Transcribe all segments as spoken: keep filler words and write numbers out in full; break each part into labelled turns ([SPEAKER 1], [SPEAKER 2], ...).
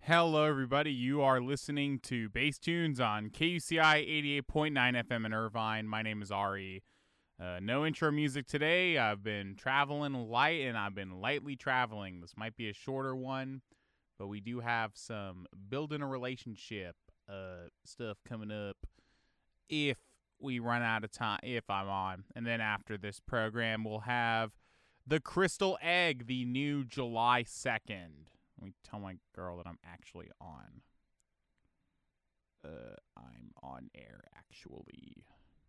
[SPEAKER 1] Hello, everybody. You are listening to Bass Tunes on K U C I eighty-eight point nine F M in Irvine. My name is Ari. Uh, no intro music today. I've been traveling light, and I've been lightly traveling. This might be a shorter one, but we do have some building a relationship uh, stuff coming up if we run out of time, if I'm on. And then after this program, we'll have The Crystal Egg, the new July second. Let me tell my girl that I'm actually on. Uh, I'm on air, actually.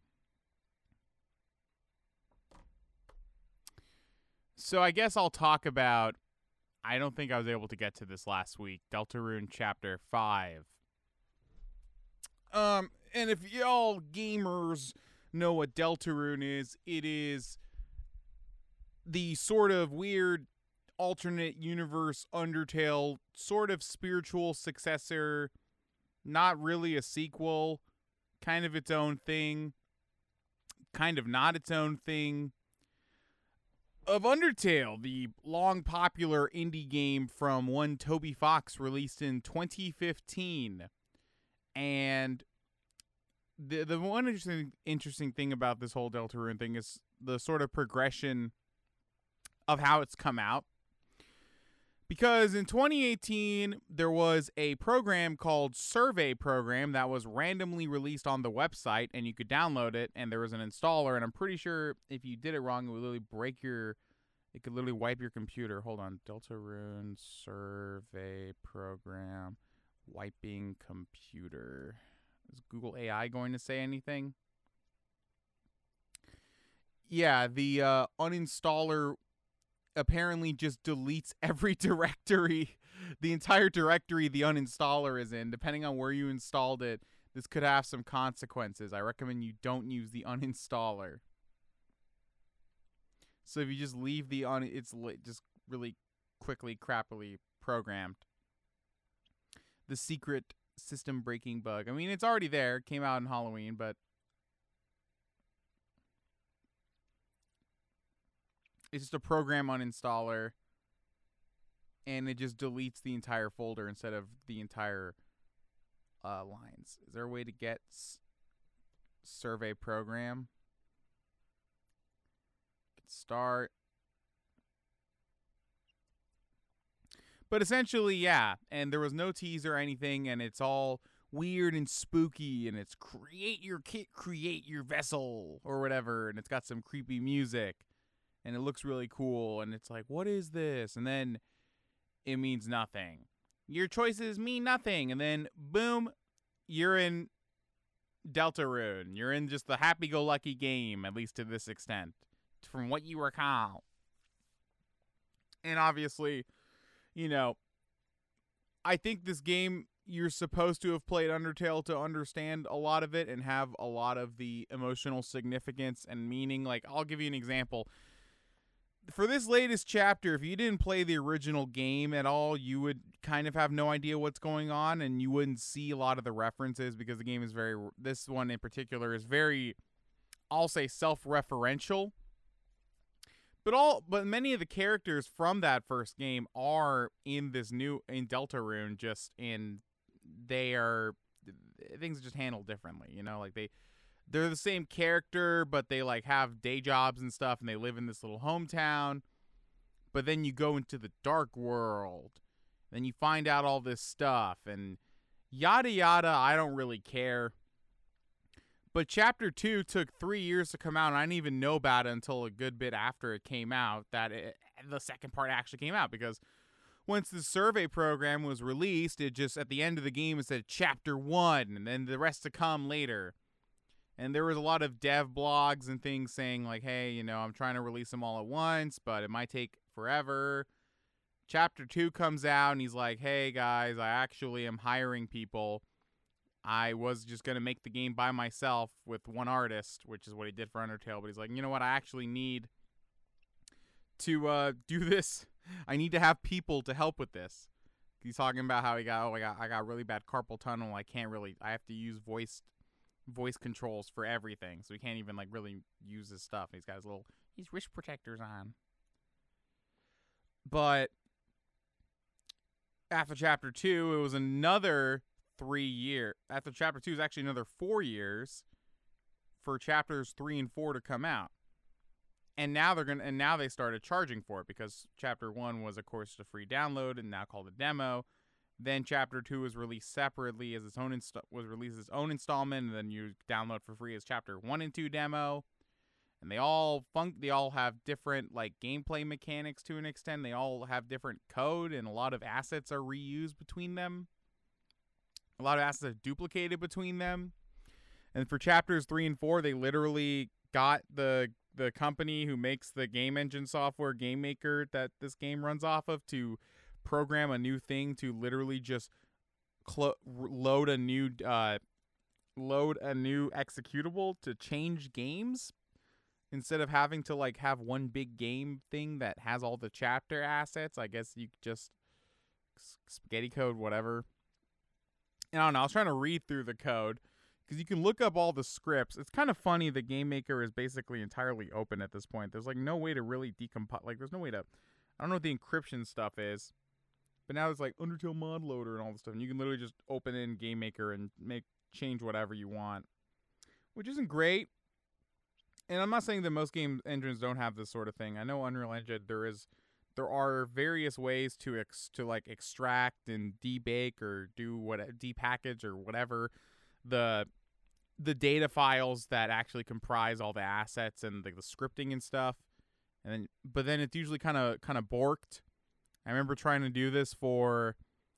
[SPEAKER 1] So I guess I'll talk about, I don't think I was able to get to this last week, Deltarune Chapter five. Um, and if y'all gamers know what Deltarune is, it is the sort of weird alternate universe Undertale, sort of spiritual successor, not really a sequel, kind of its own thing, kind of not its own thing, of Undertale, the long popular indie game from one Toby Fox, released in twenty fifteen. And the the one interesting interesting thing about this whole Deltarune thing is the sort of progression of how it's come out. Because in twenty eighteen, there was a program called Survey Program that was randomly released on the website, and you could download it, and there was an installer, and I'm pretty sure if you did it wrong, it would literally break your, it could literally wipe your computer. Hold on, Deltarune Survey Program, wiping computer. Is Google A I going to say anything? Yeah, the uh, uninstaller apparently just deletes every directory, the entire directory the uninstaller is in. Depending on where you installed it, this could have some consequences. I recommend you don't use the uninstaller. So if you just leave the un, it's li- just really quickly, crappily programmed. The secret system breaking bug. I mean, it's already there. It came out in Halloween, but it's just a program uninstaller, and it just deletes the entire folder instead of the entire uh, lines. Is there a way to get s- survey program? Start. But essentially, yeah, and there was no teaser or anything, and it's all weird and spooky, and it's create your kit, create your vessel, or whatever, and it's got some creepy music. And it looks really cool, and it's like, what is this? And then it means nothing. Your choices mean nothing, and then boom, you're in Deltarune. You're in just the happy-go-lucky game, at least to this extent, from what you recall. And obviously, you know, I think this game, you're supposed to have played Undertale to understand a lot of it and have a lot of the emotional significance and meaning. Like, I'll give you an example. For this latest chapter, if you didn't play the original game at all, you would kind of have no idea what's going on, and you wouldn't see a lot of the references because the game is very, this one in particular is very, I'll say, self-referential. But all, but many of the characters from that first game are in this new, in Deltarune, just in, they are, things are just handled differently, you know, like they, They're the same character, but they like have day jobs and stuff, and they live in this little hometown. But then you go into the dark world, then you find out all this stuff, and yada yada. I don't really care. But chapter two took three years to come out, and I didn't even know about it until a good bit after it came out, that it, the second part actually came out, because once the survey program was released, it just, at the end of the game, it said chapter one, and then the rest to come later. And there was a lot of dev blogs and things saying like, hey, you know, I'm trying to release them all at once, but it might take forever. Chapter two comes out, and he's like, hey, guys, I actually am hiring people. I was just going to make the game by myself with one artist, which is what he did for Undertale. But he's like, you know what? I actually need to uh, do this. I need to have people to help with this. He's talking about how he got, oh, I got, I got really bad carpal tunnel. I can't really, I have to use voice voice controls for everything, so he can't even like really use his stuff. He's got his little, his wrist protectors on. But after chapter two, it was another three year. After chapter two is actually another four years for chapters three and four to come out. And now they're gonna, and now they started charging for it because chapter one was, of course, a free download and now called a demo. Then chapter two was released separately as its own inst- was released as its own installment, and then you download for free as chapter one and two demo. And they all fun- they all have different like gameplay mechanics to an extent. They all have different code, and a lot of assets are reused between them. A lot of assets are duplicated between them. And for chapters three and four, they literally got the the company who makes the game engine software, Game Maker, that this game runs off of, to program a new thing to literally just clo- load a new uh, load a new executable to change games. Instead of having to like have one big game thing that has all the chapter assets, I guess you just spaghetti code whatever. And I don't know, I was trying to read through the code because you can look up all the scripts. It's kind of funny the Game Maker is basically entirely open at this point. There's like no way to really decompile, like there's no way to, I don't know what the encryption stuff is, but now there's like Undertale mod loader and all this stuff, and you can literally just open in Game Maker and make change whatever you want, which isn't great. And I'm not saying that most game engines don't have this sort of thing. I know Unreal Engine, there is, there are various ways to ex, to like extract and debake or do what depackage or whatever the the data files that actually comprise all the assets and like the scripting and stuff. And then, but then it's usually kind of kind of borked. I remember trying to do this for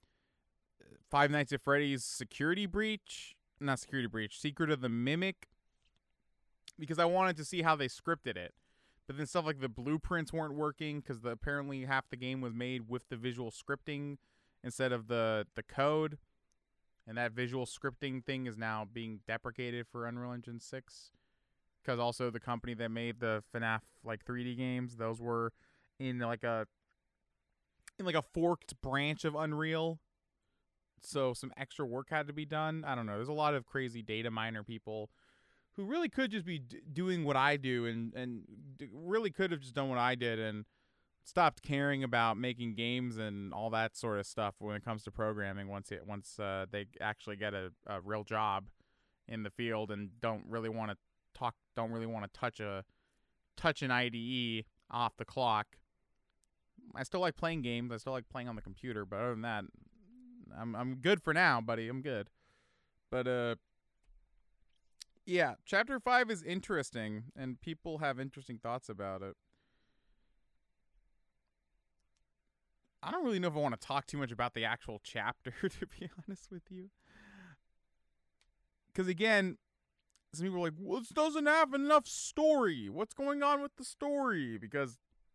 [SPEAKER 1] Five Nights at Freddy's Security Breach, not Security Breach, Secret of the Mimic. Because I wanted to see how they scripted it. But then stuff like the blueprints weren't working because apparently half the game was made with the visual scripting instead of the, the code. And that visual scripting thing is now being deprecated for Unreal Engine six. Because also the company that made the FNAF like three D games, those were in like a in like a forked branch of Unreal. So some extra work had to be done. I don't know. There's a lot of crazy data miner people who really could just be d- doing what I do and, and d- really could have just done what I did and stopped caring about making games and all that sort of stuff when it comes to programming once it once uh, they actually get a, a real job in the field and don't really want to talk don't really want to touch a touch an I D E off the clock. I still like playing games. I still like playing on the computer, but other than that, I'm I'm good for now, buddy. I'm good. But uh yeah, chapter five is interesting, and people have interesting thoughts about it. I don't really know if I want to talk too much about the actual chapter, to be honest with you. Because, again, some people are like, well, this doesn't have enough story. What's going on with the story? Because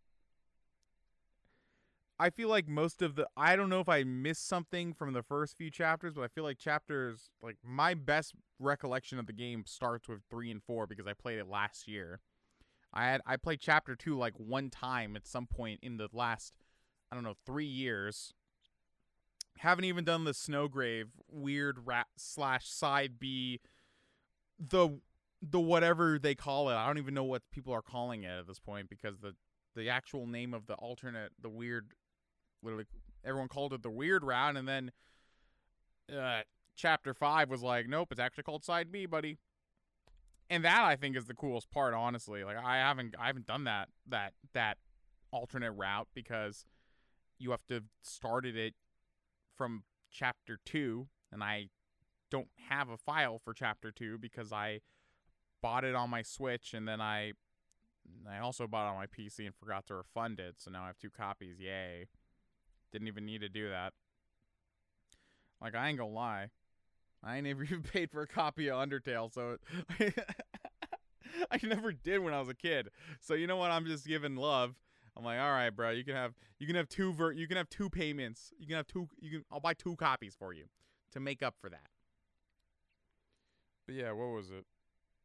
[SPEAKER 1] I feel like most of the, I don't know if I missed something from the first few chapters, but I feel like chapters, like my best recollection of the game starts with three and four because I played it last year. I had, I played chapter two like one time at some point in the last, I don't know, three years. Haven't even done the Snowgrave weird rat slash side B, the, the whatever they call it. I don't even know what people are calling it at this point because the, the actual name of the alternate, the weird, literally everyone called it the weird route, and then uh, chapter five was like, nope, it's actually called side B, buddy. And that I think is the coolest part, honestly. Like I haven't I haven't done that that that alternate route because you have to started it from chapter two, and I don't have a file for chapter two because I bought it on my Switch, and then I I also bought it on my P C and forgot to refund it, so now I have two copies. Yay. Didn't even need to do that. Like, I ain't gonna lie. I ain't never even paid for a copy of Undertale, so it, I never did when I was a kid. So you know what? I'm just giving love. I'm like, all right, bro. You can have you can have two ver- you can have two payments. You can have two. You can. I'll buy two copies for you to make up for that. But yeah, what was it?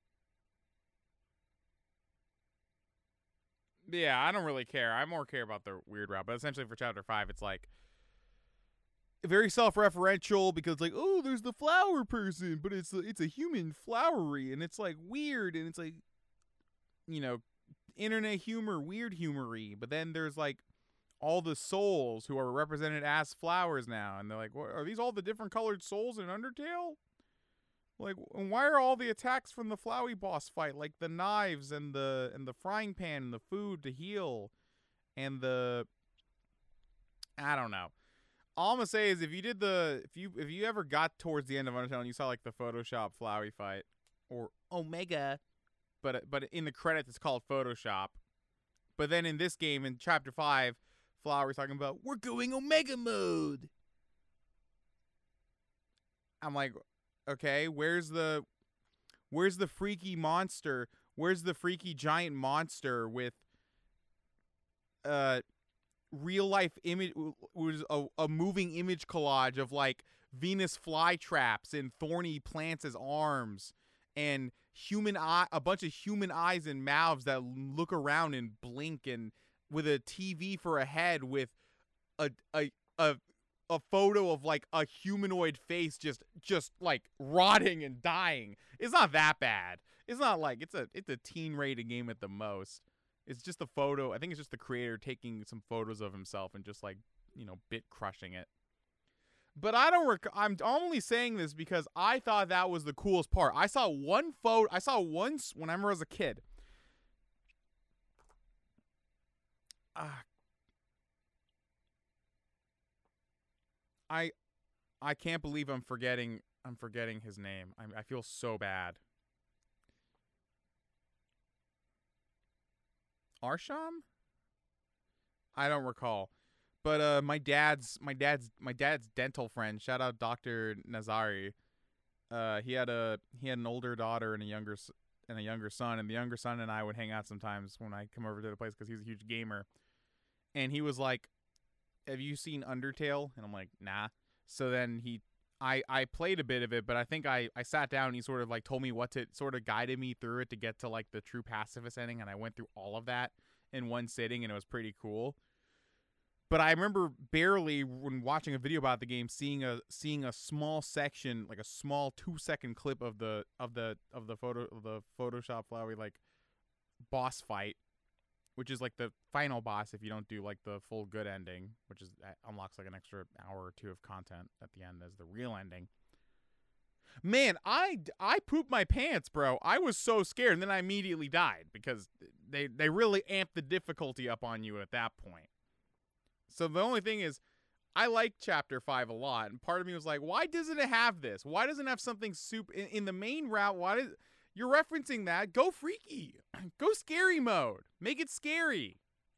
[SPEAKER 1] Yeah, I don't really care. I more care about the weird route. But essentially for chapter five, it's like very self-referential because it's like, oh, there's the flower person, but it's a, it's a human flowery, and it's like weird, and it's like, you know, internet humor, weird humory. But then there's like all the souls who are represented as flowers now, and they're like, what, are these all the different colored souls in Undertale? Like, and why are all the attacks from the Flowey boss fight, like the knives and the and the frying pan and the food to heal, and the I don't know. All I'm gonna say is if you did the if you if you ever got towards the end of Undertale and you saw like the Photoshop Flowey fight or Omega, but but in the credits it's called Photoshop. But then in this game in chapter five, Flower's talking about we're going Omega mode. I'm like, okay, where's the where's the freaky monster? Where's the freaky giant monster with uh real life image was a, a moving image collage of like Venus flytraps and thorny plants as arms and human eye a bunch of human eyes and mouths that look around and blink, and with a T V for a head with a a a a photo of like a humanoid face just just like rotting and dying. It's not that bad. It's not like it's a it's a teen rated game at the most. It's just a photo. I think it's just the creator taking some photos of himself and just like, you know, bit crushing it. But I don't rec- I'm only saying this because I thought that was the coolest part. I saw one photo. I saw once when I remember as a kid. Ah. I I can't believe I'm forgetting I'm forgetting his name. I I feel so bad. Arsham? I don't recall. But uh my dad's my dad's my dad's dental friend, shout out Doctor Nazari. Uh he had a he had an older daughter and a younger and a younger son, and the younger son and I would hang out sometimes when I come over to the place cuz he's a huge gamer. And he was like, "Have you seen Undertale?" And I'm like, "Nah." So then he I, I played a bit of it, but I think I, I sat down and he sort of like told me what to sort of guided me through it to get to like the true pacifist ending, and I went through all of that in one sitting, and it was pretty cool. But I remember barely when watching a video about the game seeing a seeing a small section, like a small two second clip of the of the of the photo of the Photoshop Flowey like boss fight, which is like the final boss if you don't do like the full good ending, which is that unlocks like an extra hour or two of content at the end as the real ending. Man, I, I pooped my pants, bro. I was so scared, and then I immediately died because they, they really amped the difficulty up on you at that point. So the only thing is, I like Chapter five a lot, and part of me was like, why doesn't it have this? Why doesn't it have something super... In, in the main route, why does... You're referencing that. Go freaky. Go scary mode. Make it scary.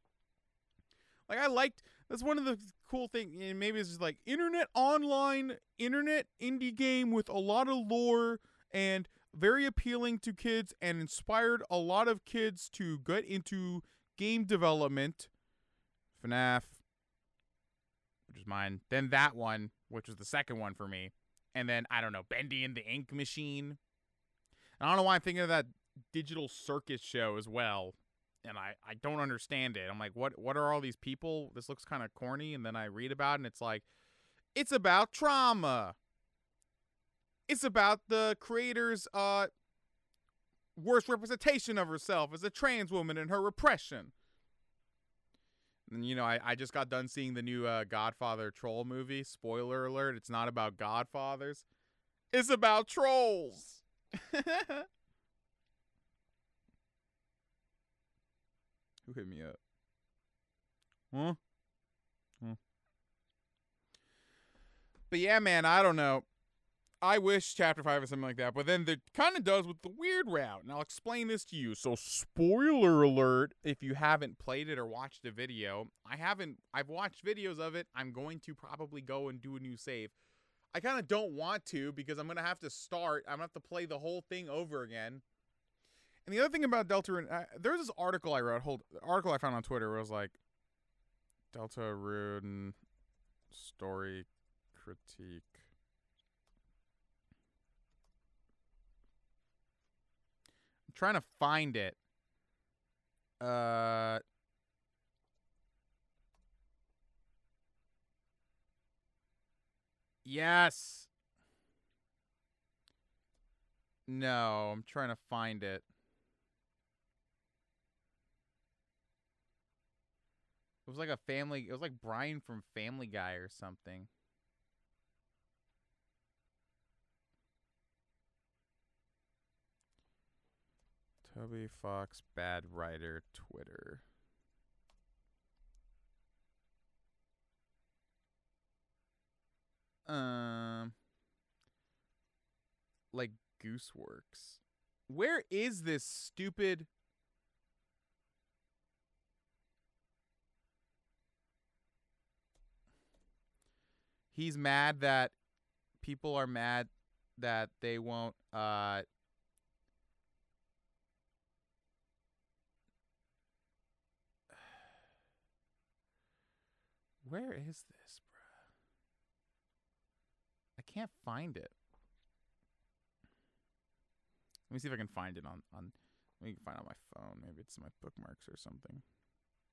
[SPEAKER 1] Like, I liked... That's one of the cool things. Maybe it's just like, internet online, internet indie game with a lot of lore and very appealing to kids and inspired a lot of kids to get into game development. F NAF, which is mine. Then that one, which was the second one for me. And then, I don't know, Bendy and the Ink Machine. I don't know why I'm thinking of that Digital Circus show as well, and I, I don't understand it. I'm like, what what are all these people? This looks kind of corny, and then I read about it, and it's like, it's about trauma. It's about the creator's uh worst representation of herself as a trans woman and her repression. And, you know, I, I just got done seeing the new uh, Godfather troll movie. Spoiler alert, it's not about Godfathers. It's about trolls. Who hit me up? Huh? Huh? But yeah, man, I don't know. I wish Chapter five was something like that, but then it kind of does with the weird route, and I'll explain this to you. So, spoiler alert, if you haven't played it or watched the video, I haven't, I've watched videos of it. I'm going to probably go and do a new save. I kind of don't want to because I'm going to have to start. I'm going to have to play the whole thing over again. And the other thing about Deltarune, uh, there's this article I wrote, hold, article I found on Twitter where it was like, Deltarune story critique. I'm trying to find it. Uh... Yes. No, I'm trying to find it. was like a family. It was like Brian from Family Guy or something. Toby Fox, bad writer, Twitter. Um, like Gooseworks. Where is this stupid? He's mad that people are mad that they won't uh Where is this, bruh? I can't find it. Let me see if I can find it on on let me find it on my phone. Maybe it's in my bookmarks or something.